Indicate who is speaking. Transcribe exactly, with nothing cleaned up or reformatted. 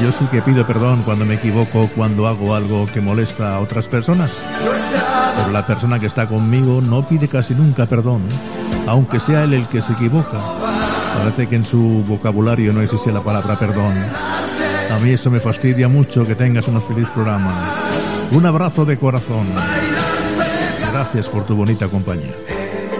Speaker 1: Yo sí que pido perdón cuando me equivoco, cuando hago algo que molesta a otras personas. Pero la persona que está conmigo no pide casi nunca perdón, aunque sea él el que se equivoca. Parece que en su vocabulario no existe la palabra perdón. A mí eso me fastidia mucho. Que tengas un feliz programa. Un abrazo de corazón. Gracias por tu bonita compañía.